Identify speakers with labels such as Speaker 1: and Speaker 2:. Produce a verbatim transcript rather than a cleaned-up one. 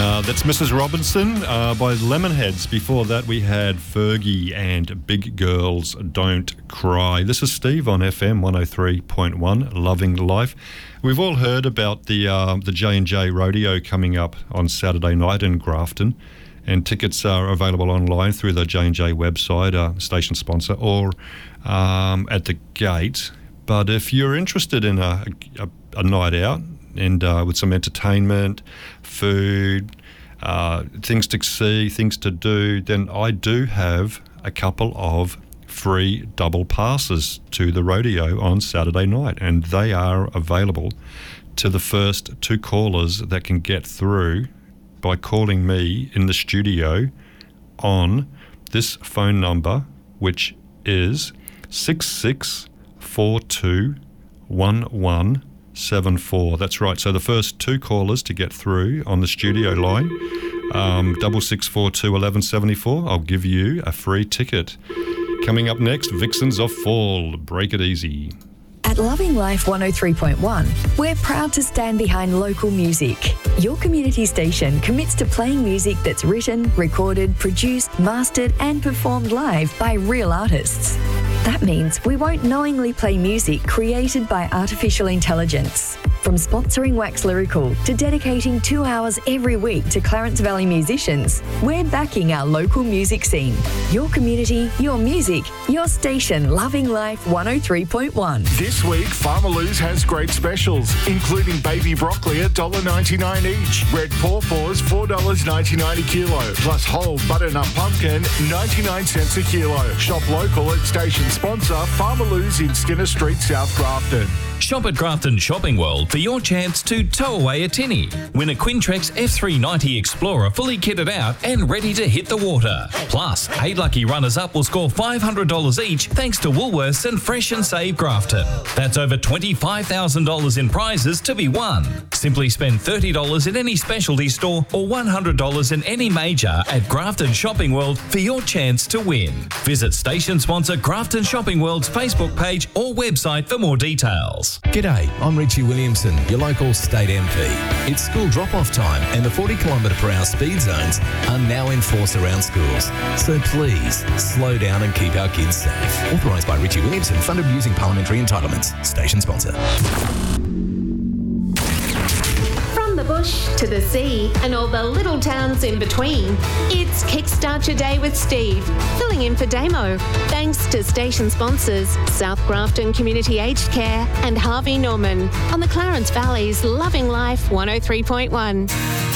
Speaker 1: Uh, that's Missus Robinson uh, by Lemonheads. Before that, we had Fergie and Big Girls Don't Cry. This is Steve on F M one oh three point one, Loving Life. We've all heard about the uh, the J and J Rodeo coming up on Saturday night in Grafton, and tickets are available online through the J and J website, uh, station sponsor, or um, at the gate. But if you're interested in a, a, a night out, and uh, with some entertainment, food, uh, things to see, things to do, then I do have a couple of free double passes to the rodeo on Saturday night, and they are available to the first two callers that can get through by calling me in the studio on this phone number, which is six six four two one one seven four. That's right. So the first two callers to get through on the studio line, um, double six four two eleven seventy four. I'll give you a free ticket. Coming up next, Vixens of Fall. Break it easy.
Speaker 2: At Loving Life one oh three point one, we're proud to stand behind local music. Your community station commits to playing music that's written, recorded, produced, mastered and performed live by real artists. That means we won't knowingly play music created by artificial intelligence. From sponsoring Wax Lyrical to dedicating two hours every week to Clarence Valley musicians, we're backing our local music scene. Your community, your music, your station, Loving Life one oh three point one.
Speaker 3: This week, Farmalou's has great specials, including baby broccoli at one dollar ninety-nine each, red pawpaws four dollars ninety-nine a kilo, plus whole butternut pumpkin ninety-nine cents a kilo. Shop local at station sponsor Farmalou's in Skinner Street, South Grafton.
Speaker 4: Shop at Grafton Shopping World for your chance to tow away a tinny. Win a Quintrex F three ninety Explorer fully kitted out and ready to hit the water. Plus, eight lucky runners-up will score five hundred dollars each thanks to Woolworths and Fresh and Save Grafton. That's over twenty-five thousand dollars in prizes to be won. Simply spend thirty dollars in any specialty store or one hundred dollars in any major at Grafton Shopping World for your chance to win. Visit station sponsor Grafton Shopping World's Facebook page or website for more details.
Speaker 5: G'day, I'm Richie Williamson, your local state M P. It's school drop-off time and the forty kilometre per hour speed zones are now in force around schools. So please, slow down and keep our kids safe. Authorised by Richie Williamson, funded using parliamentary entitlements. Station sponsor.
Speaker 6: The bush to the sea and all the little towns in between. It's Kickstart Your Day with Steve, filling in for Damo. Thanks to station sponsors South Grafton Community Aged Care and Harvey Norman on the Clarence Valley's Loving Life one oh three point one.